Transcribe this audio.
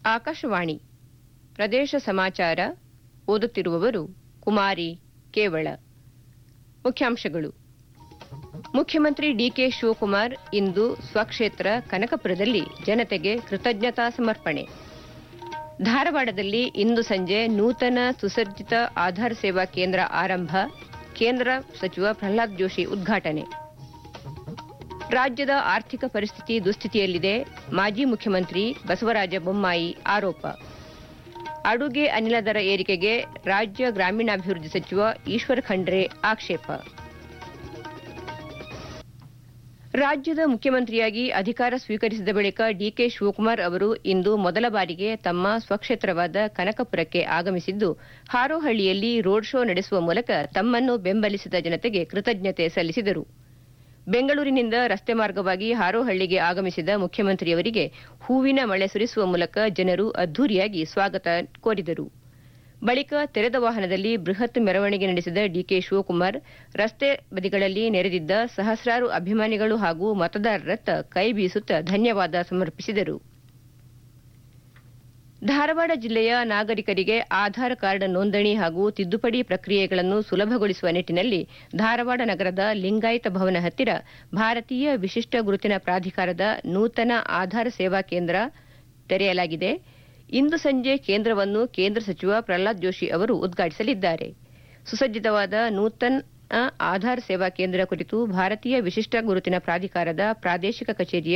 ಆಕಾಶವಾಣಿ ಪ್ರದೇಶ ಸಮಾಚಾರ ಓದುತ್ತಿರುವವರು ಕುಮಾರಿ ಕೇವಳ. ಮುಖ್ಯಾಂಶಗಳು. ಮುಖ್ಯಮಂತ್ರಿ ಡಿಕೆ ಶಿವಕುಮಾರ್ ಇಂದು ಸ್ವಕ್ಷೇತ್ರ ಕನಕಪುರದಲ್ಲಿ ಜನತೆಗೆ ಕೃತಜ್ಞತಾ ಸಮರ್ಪಣೆ. ಧಾರವಾಡದಲ್ಲಿ ಇಂದು ಸಂಜೆ ನೂತನ ಸುಸಜ್ಜಿತ ಆಧಾರ್ ಸೇವಾ ಕೇಂದ್ರ ಆರಂಭ, ಕೇಂದ್ರ ಸಚಿವ ಪ್ರಹ್ಲಾದ್ ಜೋಶಿ ಉದ್ಘಾಟನೆ. ರಾಜ್ಯದ ಆರ್ಥಿಕ ಪರಿಸ್ಥಿತಿ ದುಸ್ಥಿತಿಯಲ್ಲಿದೆ, ಮಾಜಿ ಮುಖ್ಯಮಂತ್ರಿ ಬಸವರಾಜ ಬೊಮ್ಮಾಯಿ ಆರೋಪ. ಅಡುಗೆ ಅನಿಲ ದರ ಏರಿಕೆಗೆ ರಾಜ್ಯ ಗ್ರಾಮೀಣಾಭಿವೃದ್ಧಿ ಸಚಿವ ಈಶ್ವರ ಖಂಡ್ರೆ ಆಕ್ಷೇಪ. ರಾಜ್ಯದ ಮುಖ್ಯಮಂತ್ರಿಯಾಗಿ ಅಧಿಕಾರ ಸ್ವೀಕರಿಸಿದ ಬಳಿಕ ಡಿಕೆ ಶಿವಕುಮಾರ್ ಅವರು ಇಂದು ಮೊದಲ ಬಾರಿಗೆ ತಮ್ಮ ಸ್ವಕ್ಷೇತ್ರವಾದ ಕನಕಪುರಕ್ಕೆ ಆಗಮಿಸಿದ್ದು, ಹಾರೋಹಳ್ಳಿಯಲ್ಲಿ ರೋಡ್ ಶೋ ನಡೆಸುವ ಮೂಲಕ ತಮ್ಮನ್ನು ಬೆಂಬಲಿಸಿದ ಜನತೆಗೆ ಕೃತಜ್ಞತೆ ಸಲ್ಲಿಸಿದರು. ಬೆಂಗಳೂರಿನಿಂದ ರಸ್ತೆ ಮಾರ್ಗವಾಗಿ ಹಾರೋಹಳ್ಳಿಗೆ ಆಗಮಿಸಿದ ಮುಖ್ಯಮಂತ್ರಿಯವರಿಗೆ ಹೂವಿನ ಮಳೆ ಸುರಿಸುವ ಮೂಲಕ ಜನರು ಅದ್ದೂರಿಯಾಗಿ ಸ್ವಾಗತ ಕೋರಿದರು. ಬಳಿಕ ತೆರೆದ ವಾಹನದಲ್ಲಿ ಬೃಹತ್ ಮೆರವಣಿಗೆ ನಡೆಸಿದ ಡಿಕೆ ಶಿವಕುಮಾರ್ ರಸ್ತೆ ಬದಿಗಳಲ್ಲಿ ನೆರೆದಿದ್ದ ಸಹಸ್ರಾರು ಅಭಿಮಾನಿಗಳು ಹಾಗೂ ಮತದಾರರತ್ತ ಕೈ ಬೀಸುತ್ತಾ ಧನ್ಯವಾದ ಸಮರ್ಪಿಸಿದರು. ಧಾರವಾಡ ಜಿಲ್ಲೆಯ ನಾಗರಿಕರಿಗೆ ಆಧಾರ್ ಕಾರ್ಡ್ ನೋಂದಣಿ ಹಾಗೂ ತಿದ್ದುಪಡಿ ಪ್ರಕ್ರಿಯೆಗಳನ್ನು ಸುಲಭಗೊಳಿಸುವ ನಿಟ್ಟಿನಲ್ಲಿ ಧಾರವಾಡ ನಗರದ ಲಿಂಗಾಯತ ಭವನ ಹತ್ತಿರ ಭಾರತೀಯ ವಿಶಿಷ್ಟ ಗುರುತಿನ ಪ್ರಾಧಿಕಾರದ ನೂತನ ಆಧಾರ್ ಸೇವಾ ಕೇಂದ್ರ ತೆರೆಯಲಾಗಿದೆ. ಇಂದು ಸಂಜೆ ಕೇಂದ್ರವನ್ನು ಕೇಂದ್ರ ಸಚಿವ ಪ್ರಹ್ಲಾದ್ ಜೋಶಿ ಅವರು ಉದ್ಘಾಟಿಸಲಿದ್ದಾರೆ. ಸುಸಜ್ಜಿತವಾದ ನೂತನ ಆಧಾರ್ ಸೇವಾ ಕೇಂದ್ರ ಕುರಿತು ಭಾರತೀಯ ವಿಶಿಷ್ಟ ಗುರುತಿನ ಪ್ರಾಧಿಕಾರದ ಪ್ರಾದೇಶಿಕ ಕಚೇರಿಯ